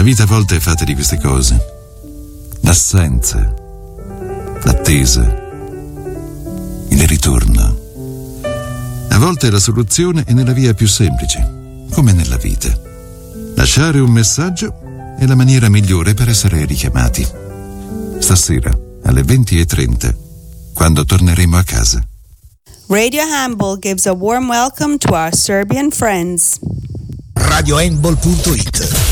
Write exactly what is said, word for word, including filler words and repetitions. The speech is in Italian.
La vita a volte è fatta di queste cose. L'assenza, l'attesa, il ritorno. A volte la soluzione è nella via più semplice, come nella vita. Lasciare un messaggio è la maniera migliore per essere richiamati. Stasera, alle venti e trenta, quando torneremo a casa. Radio Handball gives a warm welcome to our Serbian friends. radio handball punto it